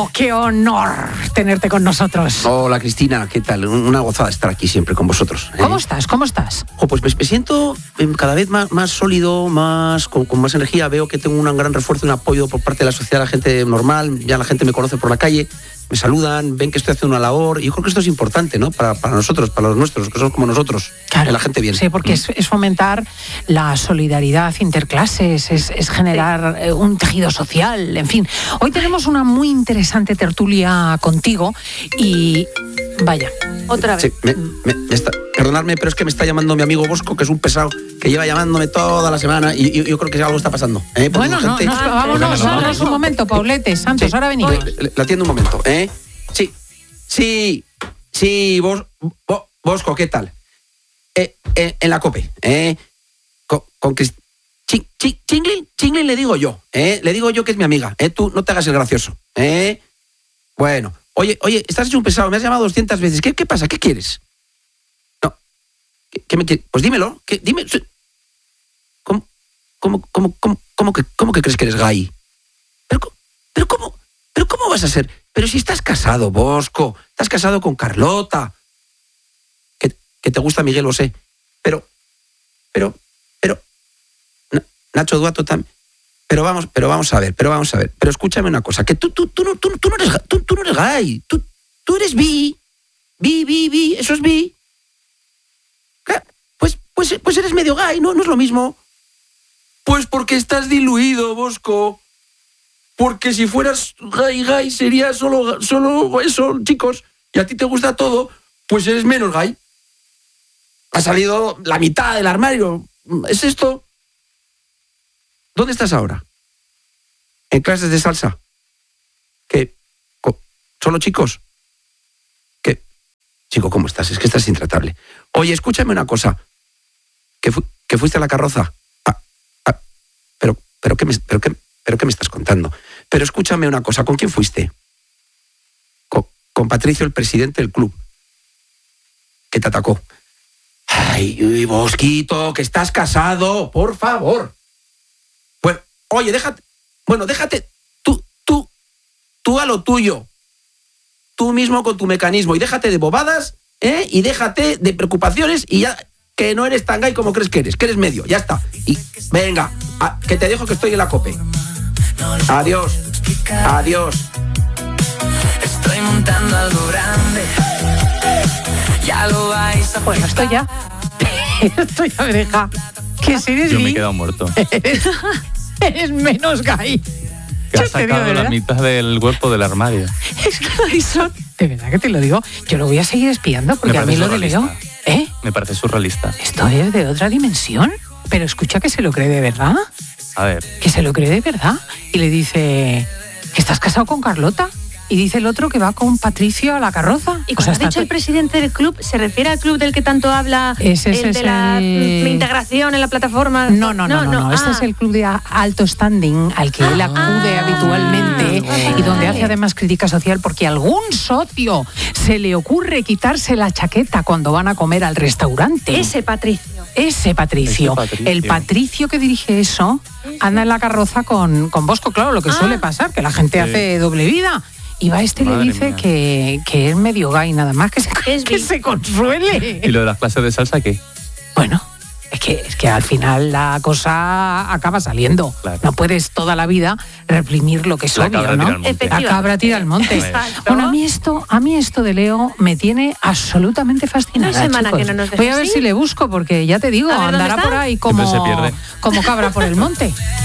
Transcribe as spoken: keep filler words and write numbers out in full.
Leo, qué honor tenerte con nosotros. Hola, Cristina, ¿qué tal? Una gozada estar aquí siempre con vosotros. ¿eh? ¿Cómo estás? ¿Cómo estás? Oh, pues me, me siento cada vez más, más sólido, más con, con más energía. Veo que tengo un gran refuerzo y un apoyo por parte de la sociedad, la gente normal. Ya la gente me conoce por la calle, me saludan, ven que estoy haciendo una labor. Y yo creo que esto es importante, ¿no? Para, para nosotros, para los nuestros, que somos como nosotros. Claro, la gente bien. Sí, porque es, es fomentar la solidaridad interclases, es, es generar sí. un tejido social, en fin. Hoy tenemos una muy interesante tertulia contigo y vaya, otra vez. Sí, me, me, me está, perdonadme, pero es que me está llamando mi amigo Bosco, que es un pesado, que lleva llamándome toda la semana y, y yo creo que algo está pasando. ¿eh? Bueno, no, gente... no, vámonos, vámonos un momento, Paulete, Santos, sí, ahora venimos. Le, le atiendo un momento, ¿eh? Sí, sí, sí, Bos, Bos, Bosco, ¿qué tal? Eh, eh, en la COPE, ¿eh? Con, con Crist... Ching, ching, Chinglin, Chinglin le digo yo, ¿eh? Le digo yo que es mi amiga, ¿eh? Tú no te hagas el gracioso, ¿eh? Bueno, oye, oye, estás hecho un pesado, me has llamado doscientas veces, ¿qué, qué pasa? ¿Qué quieres? No, ¿qué, qué me quieres? Pues dímelo, ¿qué? Dime, ¿cómo, cómo, cómo, cómo, cómo, que, cómo que crees que eres gay? ¿Pero, pero cómo, pero cómo vas a ser? Pero si estás casado, Bosco, estás casado con Carlota, que, que te gusta Miguel Bosé, pero, pero, pero, Nacho Duato también. Pero vamos, pero vamos a ver, pero vamos a ver. Pero escúchame una cosa, que tú, tú, tú, no, tú, tú, no, eres, tú, tú no eres gay. Tú, tú eres bi. Bi, bi, bi, eso es bi. Pues, pues, pues eres medio gay, ¿no? No es lo mismo. Pues porque estás diluido, Bosco. Porque si fueras gay, gay, sería solo, solo eso, chicos. Y a ti te gusta todo, pues eres menos gay. Ha salido la mitad del armario. ¿Es esto? ¿Dónde estás ahora? ¿En clases de salsa? ¿Qué? ¿Solo chicos? ¿Qué? Chico, ¿cómo estás? Es que estás intratable. Oye, escúchame una cosa. ¿Que, fu- que fuiste a la carroza? Ah, ah, pero, pero, ¿qué me, pero, qué, ¿Pero qué me estás contando? Pero escúchame una cosa. ¿Con quién fuiste? Con, con Patricio, el presidente del club. Que te atacó. Ay, Bosquito, que estás casado. Por favor. Bueno, oye, déjate, bueno, déjate, tú, tú, tú a lo tuyo, tú mismo con tu mecanismo y déjate de bobadas, ¿eh? Y déjate de preocupaciones y ya, que no eres tan gay como crees que eres, que eres medio, ya está. Y venga, a, que te dejo que estoy en la COPE. Adiós, adiós. Estoy montando algo grande, ya lo vais a Bueno, esto ya, esto ya me deja. Que si eres Yo bi, me he quedado muerto. Eres, eres menos gay. Que Yo has te digo, sacado de la verdad. mitad del cuerpo del armario. Es que Marisol, de verdad que te lo digo, yo lo voy a seguir espiando porque Me a mí parece lo de Leo, surrealista. ¿eh? Me parece surrealista. Esto es de otra dimensión. Pero escucha que se lo cree de verdad, A ver, que se lo cree de verdad. Y le dice que estás casado con Carlota. Y dice el otro que va con Patricio a la carroza. Y O cuando sea, ha dicho está- el presidente del club, ¿se refiere al club del que tanto habla? Ese, ese el es de la el- integración en la plataforma. No, no, no, no, no. Este Ah. es el club de alto standing al que él acude Ah, habitualmente vale. y donde hace además crítica social porque a algún socio se le ocurre quitarse la chaqueta cuando van a comer al restaurante. Ese Patricio. Ese Patricio, Ese Patricio. el Patricio que dirige eso, anda en la carroza con, con Bosco, claro, lo que Ah. suele pasar, que la gente Sí. hace doble vida. Y va este y le Madre dice mía. que, que es medio gay, nada más, que se, Es que bi. se consuele. ¿y lo de las clases de salsa qué? Bueno, es que, es que al final la cosa acaba saliendo. Claro. No puedes toda la vida reprimir lo que es La obvio, cabra ¿no? tira al monte. La cabra tira al monte. Exacto. Bueno, a mí esto, a mí esto de Leo me tiene absolutamente fascinada. Una semana chicos. que no nos deja Voy a ver así. si le busco, porque ya te digo, A ver, ¿dónde andará está? por ahí como, Siempre se pierde. como cabra por el monte.